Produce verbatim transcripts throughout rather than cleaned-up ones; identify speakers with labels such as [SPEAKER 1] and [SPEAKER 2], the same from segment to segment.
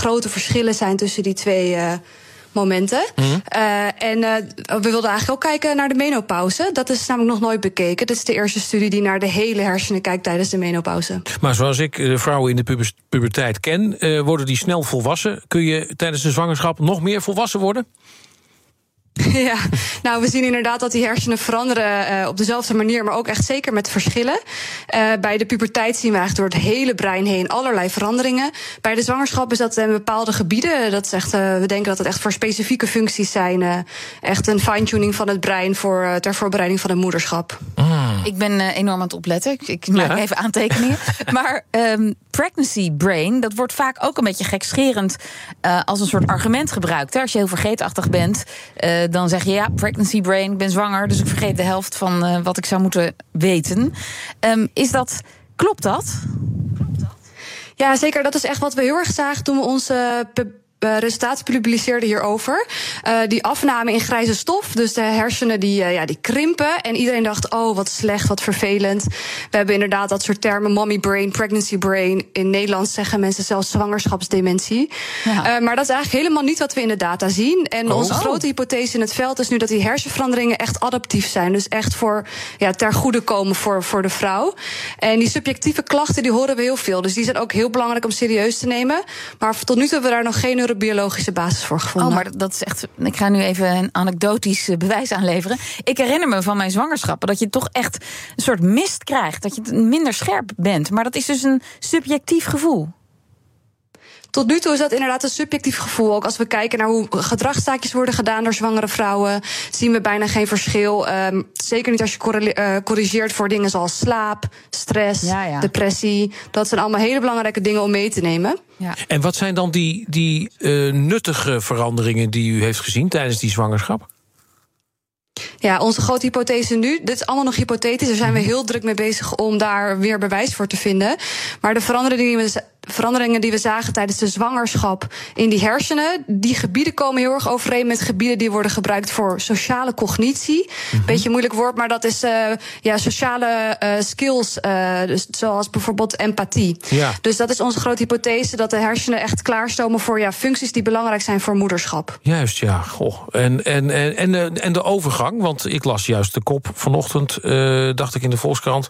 [SPEAKER 1] grote verschillen zijn tussen die twee uh, momenten. Mm-hmm. Uh, en uh, we wilden eigenlijk ook kijken naar de menopauze. Dat is namelijk nog nooit bekeken. Dit is de eerste studie die naar de hele hersenen kijkt tijdens de menopauze.
[SPEAKER 2] Maar zoals ik uh, vrouwen in de puber- puberteit ken, uh, worden die snel volwassen. Kun je tijdens de zwangerschap nog meer volwassen worden?
[SPEAKER 1] Ja, nou, we zien inderdaad dat die hersenen veranderen uh, op dezelfde manier, maar ook echt zeker met verschillen. Uh, bij de puberteit zien we eigenlijk door het hele brein heen allerlei veranderingen. Bij de zwangerschap is dat in bepaalde gebieden. Dat is echt, uh, we denken dat het echt voor specifieke functies zijn. Uh, echt een fine-tuning van het brein voor, uh, ter voorbereiding van het moederschap.
[SPEAKER 3] Mm. Ik ben uh, enorm aan het opletten. Ik, ik maak ja. even aantekeningen. Maar um, pregnancy brain, dat wordt vaak ook een beetje gekscherend uh, als een soort argument gebruikt. Hè? Als je heel vergeetachtig bent, uh, dan zeg je ja, pregnancy brain, ik ben zwanger, dus ik vergeet de helft van uh, wat ik zou moeten weten. Um, is dat, klopt dat?
[SPEAKER 1] Ja, zeker. Dat is echt wat we heel erg zagen toen we onze uh, Uh, resultaten publiceerden hierover. Uh, die afname in grijze stof, dus de hersenen die, uh, ja, die krimpen. En iedereen dacht, oh, wat slecht, wat vervelend. We hebben inderdaad dat soort termen, mommy brain, pregnancy brain. In Nederland zeggen mensen zelfs zwangerschapsdementie. Ja. Uh, maar dat is eigenlijk helemaal niet wat we in de data zien. En oh. onze grote hypothese in het veld is nu dat die hersenveranderingen echt adaptief zijn. Dus echt voor, ja, ter goede komen voor, voor de vrouw. En die subjectieve klachten, die horen we heel veel. Dus die zijn ook heel belangrijk om serieus te nemen. Maar tot nu toe hebben we daar nog geen biologische basis voor gevonden.
[SPEAKER 3] Oh, maar dat is echt. Ik ga nu even een anekdotisch bewijs aanleveren. Ik herinner me van mijn zwangerschappen dat je toch echt een soort mist krijgt, dat je minder scherp bent. Maar dat is dus een subjectief gevoel.
[SPEAKER 1] Tot nu toe is dat inderdaad een subjectief gevoel. Ook als we kijken naar hoe gedragstaakjes worden gedaan door zwangere vrouwen, zien we bijna geen verschil. Um, zeker niet als je correle- uh, corrigeert voor dingen zoals slaap, stress, ja, ja. depressie. Dat zijn allemaal hele belangrijke dingen om mee te nemen.
[SPEAKER 2] Ja. En wat zijn dan die, die uh, nuttige veranderingen die u heeft gezien tijdens die zwangerschap?
[SPEAKER 1] Ja, onze grote hypothese nu, dit is allemaal nog hypothetisch, daar zijn we heel druk mee bezig om daar weer bewijs voor te vinden. Maar de veranderingen die we, veranderingen die we zagen tijdens de zwangerschap in die hersenen, die gebieden komen heel erg overeen met gebieden die worden gebruikt voor sociale cognitie. Mm-hmm. Beetje moeilijk woord, maar dat is uh, ja, sociale uh, skills, uh, dus zoals bijvoorbeeld empathie. Ja. Dus dat is onze grote hypothese, dat de hersenen echt klaarstomen voor ja, functies die belangrijk zijn voor moederschap.
[SPEAKER 2] Juist, ja. Goh. En, en, en, en, en de overgang, want ik las juist de kop vanochtend, uh, dacht ik in de Volkskrant,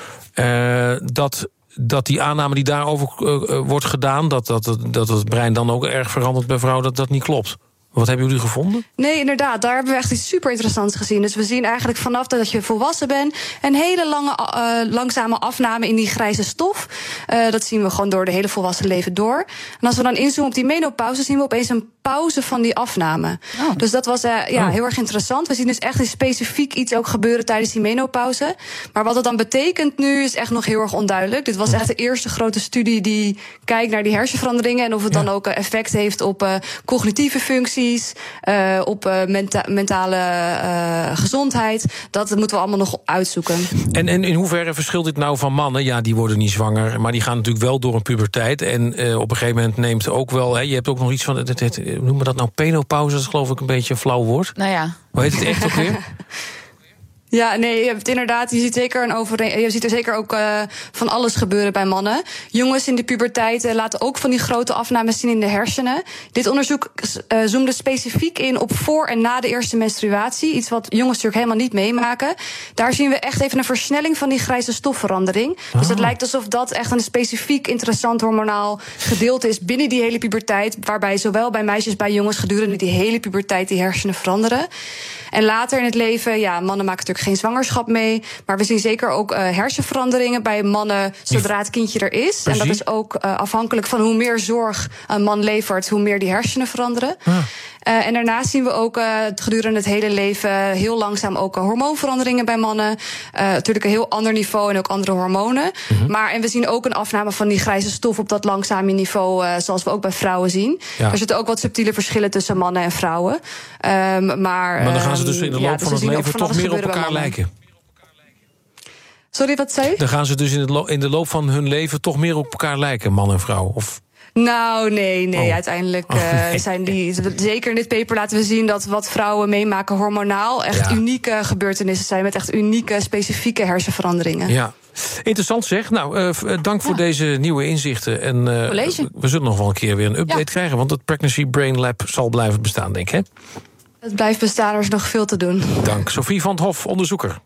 [SPEAKER 2] uh, dat, dat die aanname die daarover uh, wordt gedaan, dat, dat, dat het brein dan ook erg verandert bij vrouwen, dat dat niet klopt. Wat hebben jullie gevonden?
[SPEAKER 1] Nee, inderdaad. Daar hebben we echt iets super interessants gezien. Dus we zien eigenlijk vanaf dat je volwassen bent een hele lange, uh, langzame afname in die grijze stof. Uh, dat zien we gewoon door de hele volwassen leven door. En als we dan inzoomen op die menopauze, zien we opeens een pauze van die afname. Oh. Dus dat was uh, ja, oh. heel erg interessant. We zien dus echt specifiek iets ook gebeuren tijdens die menopauze. Maar wat het dan betekent nu is echt nog heel erg onduidelijk. Dit was echt de eerste grote studie die kijkt naar die hersenveranderingen en of het ja. dan ook effect heeft op uh, cognitieve functies. Uh, op uh, menta- mentale uh, gezondheid. Dat moeten we allemaal nog uitzoeken.
[SPEAKER 2] En, en in hoeverre verschilt dit nou van mannen? Ja, die worden niet zwanger, maar die gaan natuurlijk wel door een puberteit. En uh, op een gegeven moment neemt ook wel, hè, je hebt ook nog iets van, het, het, het, noemen we dat nou penopauze? Dat is geloof ik een beetje een flauw woord.
[SPEAKER 3] Nou ja.
[SPEAKER 2] Hoe heet het echt ook weer?
[SPEAKER 1] Ja, nee, je hebt inderdaad, je ziet zeker een overeen, je ziet er zeker ook uh, van alles gebeuren bij mannen. Jongens in de puberteit uh, laten ook van die grote afnames zien in de hersenen. Dit onderzoek uh, zoomde specifiek in op voor en na de eerste menstruatie. Iets wat jongens natuurlijk helemaal niet meemaken. Daar zien we echt even een versnelling van die grijze stofverandering. Oh. Dus het lijkt alsof dat echt een specifiek interessant hormonaal gedeelte is binnen die hele puberteit. Waarbij zowel bij meisjes als bij jongens gedurende die hele puberteit die hersenen veranderen. En later in het leven, ja, mannen maken natuurlijk geen zwangerschap mee. Maar we zien zeker ook uh, hersenveranderingen bij mannen zodra het kindje er is. Precies. En dat is ook uh, afhankelijk van hoe meer zorg een man levert, hoe meer die hersenen veranderen. Ah. Uh, en daarnaast zien we ook uh, gedurende het hele leven heel langzaam ook uh, hormoonveranderingen bij mannen. Uh, natuurlijk een heel ander niveau en ook andere hormonen. Mm-hmm. Maar en we zien ook een afname van die grijze stof op dat langzame niveau, uh, zoals we ook bij vrouwen zien. Ja. Er zitten ook wat subtiele verschillen tussen mannen en vrouwen. Um, maar,
[SPEAKER 2] maar dan gaan ze dus in de loop ja, dus van het leven toch meer op elkaar lijken.
[SPEAKER 1] Sorry, wat zei je?
[SPEAKER 2] Dan gaan ze dus in, het lo- in de loop van hun leven toch meer op elkaar lijken, man en vrouw? Of...
[SPEAKER 1] Nou, nee, nee.
[SPEAKER 2] Oh.
[SPEAKER 1] Uiteindelijk uh, oh, nee. zijn die... Zeker in dit paper laten we zien dat wat vrouwen meemaken hormonaal echt ja. unieke gebeurtenissen zijn met echt unieke, specifieke hersenveranderingen.
[SPEAKER 2] Ja. Interessant zeg. Nou, uh, dank voor ja. deze nieuwe inzichten. En uh, we zullen nog wel een keer weer een update ja. krijgen. Want het Pregnancy Brain Lab zal blijven bestaan, denk ik, hè?
[SPEAKER 1] Het blijft bestaan, er is nog veel te doen.
[SPEAKER 2] Dank. Sophie van 't Hof, onderzoeker.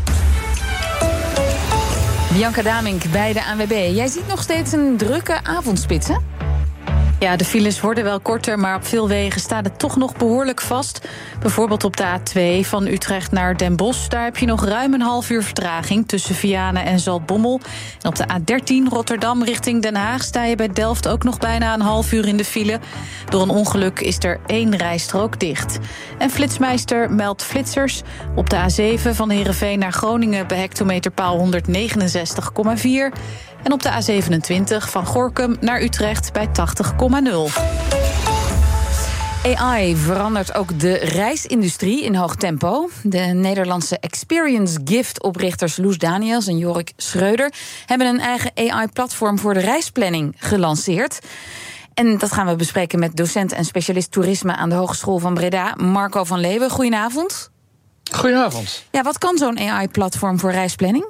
[SPEAKER 3] Bianca Damink bij de A N W B. Jij ziet nog steeds een drukke avondspits, hè?
[SPEAKER 4] Ja, de files worden wel korter, maar op veel wegen staat het toch nog behoorlijk vast. Bijvoorbeeld op de A twee van Utrecht naar Den Bosch. Daar heb je nog ruim een half uur vertraging tussen Vianen en Zaltbommel. En op de A dertien Rotterdam richting Den Haag sta je bij Delft ook nog bijna een half uur in de file. Door een ongeluk is er één rijstrook dicht. En Flitsmeister meldt flitsers. Op de A zeven van Heerenveen naar Groningen bij hectometerpaal honderdnegenenzestig komma vier. En op de A zevenentwintig van Gorinchem naar Utrecht bij tachtig komma nul.
[SPEAKER 3] A I verandert ook de reisindustrie in hoog tempo. De Nederlandse Experience Gift-oprichters Loes Daniels en Jorik Schreuder hebben een eigen A I-platform voor de reisplanning gelanceerd. En dat gaan we bespreken met docent en specialist toerisme aan de Hogeschool van Breda, Marco van Leeuwen. Goedenavond.
[SPEAKER 5] Goedenavond.
[SPEAKER 3] Ja, wat kan zo'n A I-platform voor reisplanning?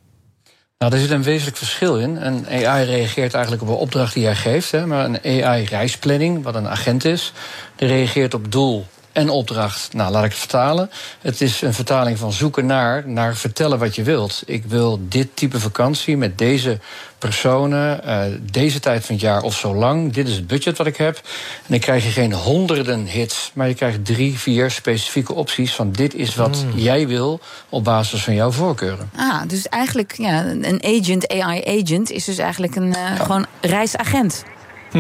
[SPEAKER 5] Nou, er zit een wezenlijk verschil in. Een A I reageert eigenlijk op een opdracht die jij geeft. Hè, maar een A I-reisplanning, wat een agent is, die reageert op doel en opdracht. Nou, laat ik het vertalen. Het is een vertaling van zoeken naar, naar vertellen wat je wilt. Ik wil dit type vakantie met deze personen, uh, deze tijd van het jaar of zo lang. Dit is het budget wat ik heb. En dan krijg je geen honderden hits, maar je krijgt drie, vier specifieke opties van dit is wat mm. jij wil op basis van jouw voorkeuren.
[SPEAKER 3] Ah, dus eigenlijk ja, een agent, A I-agent, is dus eigenlijk een uh, ja. gewoon reisagent.
[SPEAKER 5] Hm.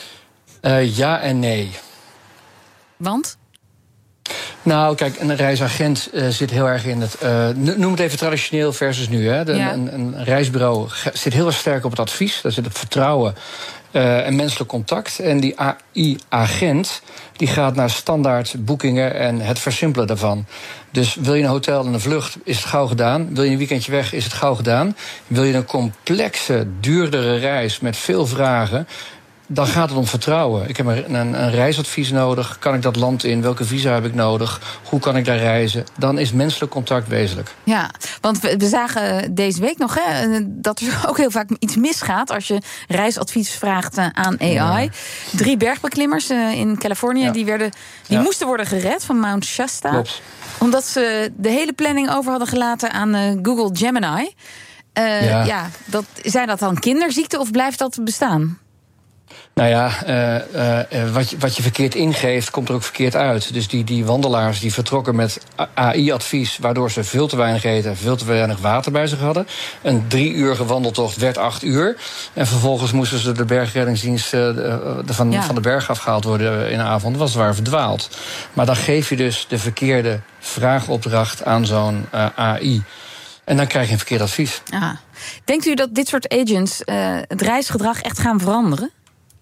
[SPEAKER 5] Uh, ja en nee.
[SPEAKER 3] Want?
[SPEAKER 5] Nou, kijk, een reisagent uh, zit heel erg in het... Uh, noem het even traditioneel versus nu. Hè. De, ja. een, een reisbureau zit heel erg sterk op het advies. Daar zit het vertrouwen uh, en menselijk contact. En die A I-agent die gaat naar standaard boekingen en het versimpelen daarvan. Dus wil je een hotel en een vlucht, is het gauw gedaan. Wil je een weekendje weg, is het gauw gedaan. Wil je een complexe, duurdere reis met veel vragen, dan gaat het om vertrouwen. Ik heb een, een, een reisadvies nodig. Kan ik dat land in? Welke visa heb ik nodig? Hoe kan ik daar reizen? Dan is menselijk contact wezenlijk.
[SPEAKER 3] Ja, want we, we zagen deze week nog hè, dat er ook heel vaak iets misgaat als je reisadvies vraagt aan A I. Ja. Drie bergbeklimmers uh, in Californië ja. die, werden, die ja. moesten worden gered van Mount Shasta. Klopt. Omdat ze de hele planning over hadden gelaten aan uh, Google Gemini. Uh, ja. Ja, dat, zijn dat dan kinderziekten of blijft dat bestaan?
[SPEAKER 5] Nou ja, uh, uh, wat, je, wat je verkeerd ingeeft, komt er ook verkeerd uit. Dus die, die wandelaars die vertrokken met A I-advies, waardoor ze veel te weinig eten, veel te weinig water bij zich hadden. Een drie uur wandeltocht werd acht uur. En vervolgens moesten ze de bergreddingsdienst uh, de, van, ja. van de berg afgehaald worden in de avond. Dat was waar verdwaald. Maar dan geef je dus de verkeerde vraagopdracht aan zo'n uh, A I. En dan krijg je een verkeerd advies.
[SPEAKER 3] Ah. Denkt u dat dit soort agents uh, het reisgedrag echt gaan veranderen?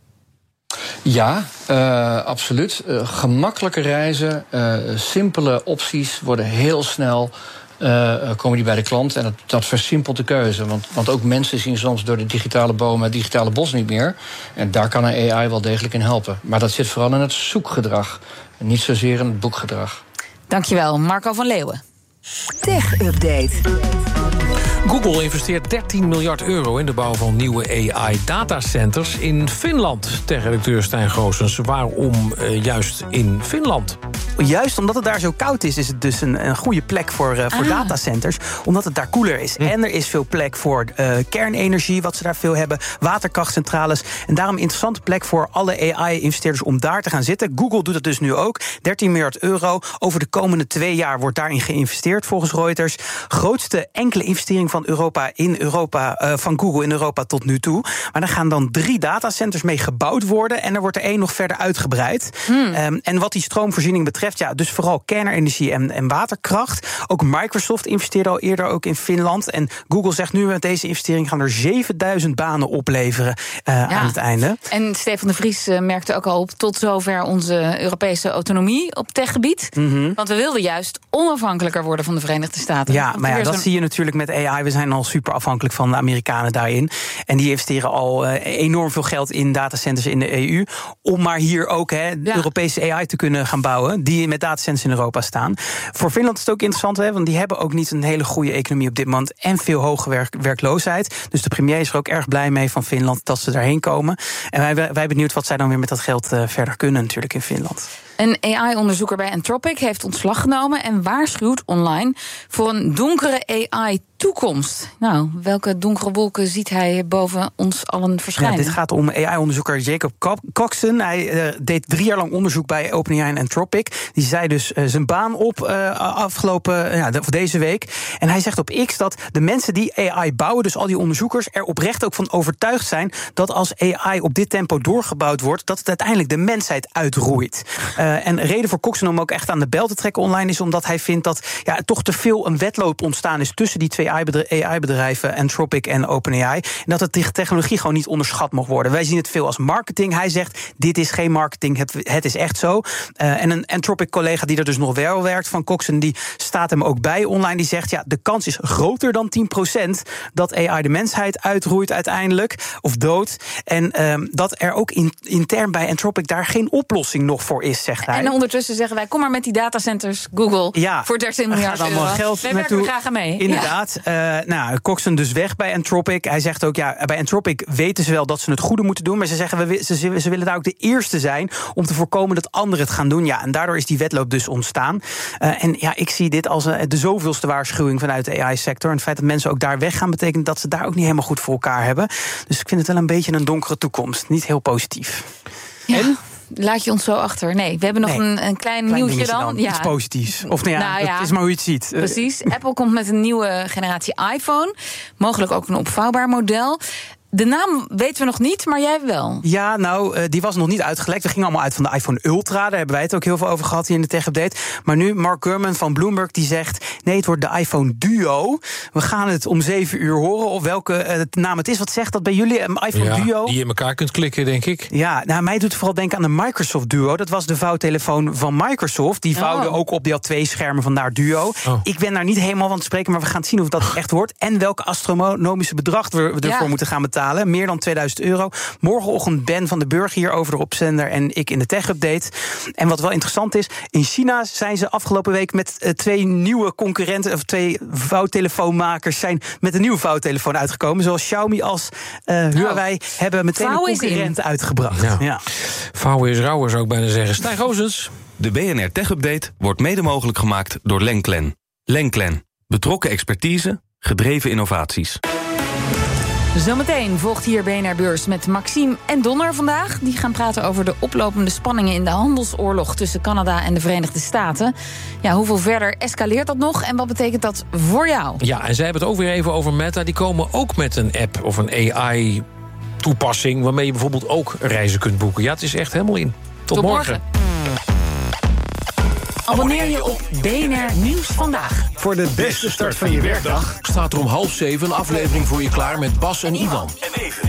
[SPEAKER 5] Ja, uh, absoluut. Uh, gemakkelijke reizen, uh, simpele opties worden heel snel Uh, komen die bij de klant. En dat, dat versimpelt de keuze. Want, want ook mensen zien soms door de digitale bomen het digitale bos niet meer. En daar kan een A I wel degelijk in helpen. Maar dat zit vooral in het zoekgedrag. En niet zozeer in het boekgedrag.
[SPEAKER 3] Dankjewel, Marco van Leeuwen.
[SPEAKER 6] Tech Update.
[SPEAKER 2] Google investeert dertien miljard euro in de bouw van nieuwe A I-datacenters in Finland. Tech-redacteur Stijn Goossens, waarom uh, juist in Finland?
[SPEAKER 7] Juist omdat het daar zo koud is, is het dus een, een goede plek voor, uh, voor ah. datacenters. Omdat het daar koeler is. Hm. En er is veel plek voor uh, kernenergie, wat ze daar veel hebben. Waterkrachtcentrales. En daarom een interessante plek voor alle A I-investeerders om daar te gaan zitten. Google doet het dus nu ook. dertien miljard euro. Over de komende twee jaar wordt daarin geïnvesteerd volgens Reuters. Grootste enkele investering van Europa in Europa, uh, van Google in Europa tot nu toe. Maar er gaan dan drie datacenters mee gebouwd worden. En er wordt er één nog verder uitgebreid. Hmm. Um, en wat die stroomvoorziening betreft, ja, dus vooral kernenergie en, en waterkracht. Ook Microsoft investeerde al eerder ook in Finland. En Google zegt nu met deze investering gaan er zevenduizend banen opleveren uh, ja. aan het einde.
[SPEAKER 3] En Stefan de Vries uh, merkte ook al op tot zover onze Europese autonomie op techgebied. Mm-hmm. Want we wilden juist onafhankelijker worden van de Verenigde Staten.
[SPEAKER 7] Ja, maar ja, dat zie je natuurlijk met A I. We zijn al super afhankelijk van de Amerikanen daarin. En die investeren al uh, enorm veel geld in datacenters in de E U. Om maar hier ook hè, de ja. Europese A I te kunnen gaan bouwen. Die met datacenters in Europa staan. Voor Finland is het ook interessant, hè, want die hebben ook niet een hele goede economie op dit moment. En veel hoge werk, werkloosheid. Dus de premier is er ook erg blij mee van Finland dat ze daarheen komen. En wij, wij, wij benieuwd wat zij dan weer met dat geld uh, verder kunnen natuurlijk in Finland.
[SPEAKER 3] Een A I-onderzoeker bij Anthropic heeft ontslag genomen en waarschuwt online voor een donkere A I-toekomst. Nou, welke donkere wolken ziet hij boven ons allen verschijnen?
[SPEAKER 7] Ja, dit gaat om A I-onderzoeker Jacob Coxon. Hij uh, deed drie jaar lang onderzoek bij OpenAI en Anthropic. Die zei dus uh, zijn baan op uh, afgelopen, uh, ja, de, of deze week. En hij zegt op X dat de mensen die A I bouwen, dus al die onderzoekers, er oprecht ook van overtuigd zijn dat als A I op dit tempo doorgebouwd wordt, dat het uiteindelijk de mensheid uitroeit. Uh, En reden voor Coxon om ook echt aan de bel te trekken online is omdat hij vindt dat ja, toch te veel een wedloop ontstaan is tussen die twee A I-bedrijven, Anthropic en OpenAI. En dat de technologie gewoon niet onderschat mag worden. Wij zien het veel als marketing. Hij zegt, dit is geen marketing, het, het is echt zo. Uh, en een Anthropic-collega die er dus nog wel werkt van Coxon, die staat hem ook bij online. Die zegt, ja, de kans is groter dan tien procent dat A I de mensheid uitroeit uiteindelijk, of dood. En um, dat er ook in, intern bij Anthropic daar geen oplossing nog voor is, zegt hij.
[SPEAKER 3] En ondertussen zeggen wij, kom maar met die datacenters, Google,
[SPEAKER 7] ja,
[SPEAKER 3] voor dertien miljard euro.
[SPEAKER 7] Geld
[SPEAKER 3] wij werken er graag aan mee.
[SPEAKER 7] Inderdaad. Ja. Uh, nou, Coxon dus weg bij Anthropic. Hij zegt ook, ja, bij Anthropic weten ze wel dat ze het goede moeten doen, maar ze zeggen, we, ze, ze willen daar ook de eerste zijn om te voorkomen dat anderen het gaan doen. Ja, en daardoor is die wedloop dus ontstaan. Uh, en ja, ik zie dit als uh, de zoveelste waarschuwing vanuit de A I-sector. En het feit dat mensen ook daar weggaan, betekent dat ze daar ook niet helemaal goed voor elkaar hebben. Dus ik vind het wel een beetje een donkere toekomst. Niet heel positief.
[SPEAKER 3] Ja. En? Laat je ons zo achter. Nee, we hebben nog nee. een, een klein, klein nieuwtje dan. dan.
[SPEAKER 7] Ja. Iets positiefs. Of nou ja, nou ja, het is maar hoe je het ziet.
[SPEAKER 3] Precies. Apple komt met een nieuwe generatie iPhone. Mogelijk ook een opvouwbaar model. De naam weten we nog niet, maar jij wel.
[SPEAKER 7] Ja, nou, uh, die was nog niet uitgelekt. We gingen allemaal uit van de iPhone Ultra. Daar hebben wij het ook heel veel over gehad hier in de Tech Update. Maar nu Mark Gurman van Bloomberg die zegt, nee, het wordt de iPhone Duo. We gaan het om zeven uur horen of welke uh, naam het is. Wat zegt dat bij jullie? Een iPhone
[SPEAKER 2] ja,
[SPEAKER 7] Duo?
[SPEAKER 2] Die je in elkaar kunt klikken, denk ik.
[SPEAKER 7] Ja, nou, mij doet het vooral denken aan de Microsoft Duo. Dat was de vouwtelefoon van Microsoft. Die vouwde oh. ook op, die had twee schermen, vandaar Duo. Oh. Ik ben daar niet helemaal van te spreken, maar we gaan zien of dat echt wordt. En welke astronomische bedrag we ervoor ja. moeten gaan betalen. Meer dan tweeduizend euro. Morgenochtend Ben van de Burg hier over de opzender en ik in de Tech Update. En wat wel interessant is, in China zijn ze afgelopen week met uh, twee nieuwe concurrenten, of twee vouwtelefoonmakers zijn met een nieuwe vouwtelefoon uitgekomen. Zoals Xiaomi als uh, Huawei oh. hebben meteen Vouw een concurrent uitgebracht. Ja. Ja.
[SPEAKER 2] Vouwen is rauwer, zou ik bijna zeggen. Stijn Goosens.
[SPEAKER 8] De B N R Tech Update wordt mede mogelijk gemaakt door Lenklen. Lenklen. Betrokken expertise, gedreven innovaties.
[SPEAKER 3] Zometeen volgt hier B N R Beurs met Maxime en Donner vandaag. Die gaan praten over de oplopende spanningen in de handelsoorlog tussen Canada en de Verenigde Staten. Ja, hoeveel verder escaleert dat nog en wat betekent dat voor jou?
[SPEAKER 2] Ja, en zij hebben het ook weer even over Meta. Die komen ook met een app of een A I-toepassing waarmee je bijvoorbeeld ook reizen kunt boeken. Ja, het is echt helemaal in. Tot, Tot morgen. morgen.
[SPEAKER 3] Abonneer je op B N R Nieuws Vandaag.
[SPEAKER 9] Voor de beste start van je werkdag staat er om half zeven een aflevering voor je klaar met Bas en Ivan.